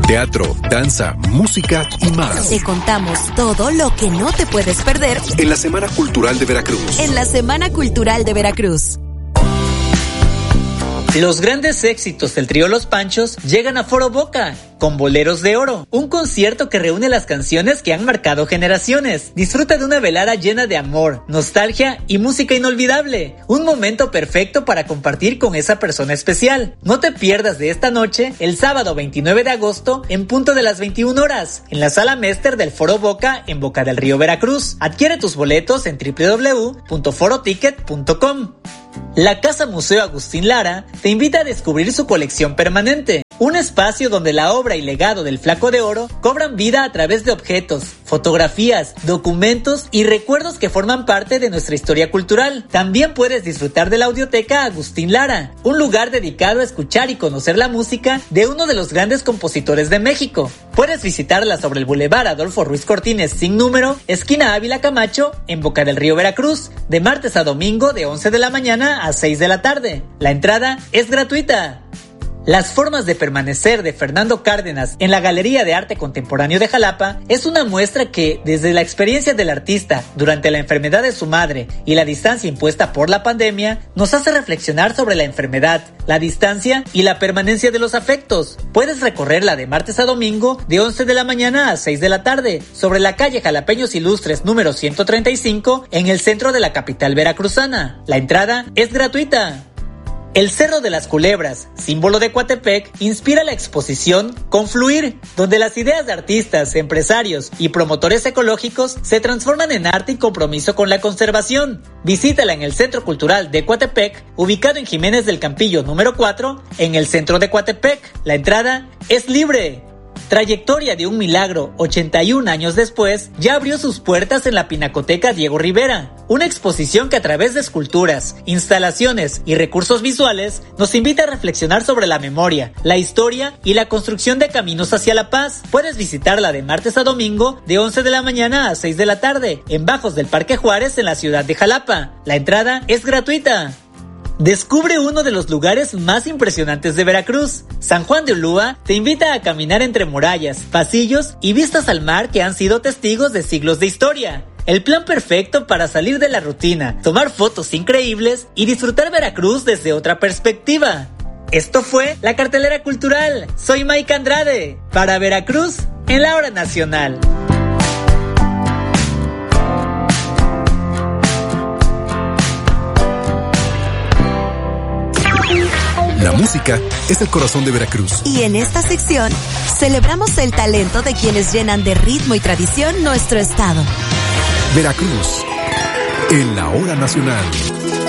Teatro, danza, música y más. Te contamos todo lo que no te puedes perder en la Semana Cultural de Veracruz. En la Semana Cultural de Veracruz. Los grandes éxitos del trío Los Panchos llegan a Foro Boca con Boleros de Oro, un concierto que reúne las canciones que han marcado generaciones. Disfruta de una velada llena de amor, nostalgia y música inolvidable. Un momento perfecto para compartir con esa persona especial. No te pierdas de esta noche, el sábado 29 de agosto, en punto de las 21 horas, en la Sala Mester del Foro Boca en Boca del Río, Veracruz. Adquiere tus boletos en www.foroticket.com. La Casa Museo Agustín Lara te invita a descubrir su colección permanente, un espacio donde la obra y legado del Flaco de Oro cobran vida a través de objetos, fotografías, documentos y recuerdos que forman parte de nuestra historia cultural. También puedes disfrutar de la Audioteca Agustín Lara, un lugar dedicado a escuchar y conocer la música de uno de los grandes compositores de México. Puedes visitarla sobre el Boulevard Adolfo Ruiz Cortines sin número, esquina Ávila Camacho, en Boca del Río, Veracruz, de martes a domingo de 11 de la mañana a 6 de la tarde. La entrada es gratuita. Las formas de permanecer de Fernando Cárdenas en la Galería de Arte Contemporáneo de Jalapa es una muestra que, desde la experiencia del artista durante la enfermedad de su madre y la distancia impuesta por la pandemia, nos hace reflexionar sobre la enfermedad, la distancia y la permanencia de los afectos. Puedes recorrerla de martes a domingo de 11 de la mañana a 6 de la tarde sobre la calle Jalapeños Ilustres número 135 en el centro de la capital veracruzana. La entrada es gratuita. El Cerro de las Culebras, símbolo de Coatepec, inspira la exposición Confluir, donde las ideas de artistas, empresarios y promotores ecológicos se transforman en arte y compromiso con la conservación. Visítala en el Centro Cultural de Coatepec, ubicado en Jiménez del Campillo número 4, en el centro de Coatepec. La entrada es libre. Trayectoria de un milagro, 81 años después, ya abrió sus puertas en la Pinacoteca Diego Rivera, una exposición que a través de esculturas, instalaciones y recursos visuales nos invita a reflexionar sobre la memoria, la historia y la construcción de caminos hacia la paz. Puedes visitarla de martes a domingo de 11 de la mañana a 6 de la tarde, en bajos del Parque Juárez en la ciudad de Jalapa. La entrada es gratuita. Descubre uno de los lugares más impresionantes de Veracruz. San Juan de Ulúa te invita a caminar entre murallas, pasillos y vistas al mar que han sido testigos de siglos de historia. El plan perfecto para salir de la rutina, tomar fotos increíbles y disfrutar Veracruz desde otra perspectiva. Esto fue la cartelera cultural. Soy Mike Andrade, para Veracruz, en la Hora Nacional. La música es el corazón de Veracruz. Y en esta sección celebramos el talento de quienes llenan de ritmo y tradición nuestro estado. Veracruz, en la Hora Nacional.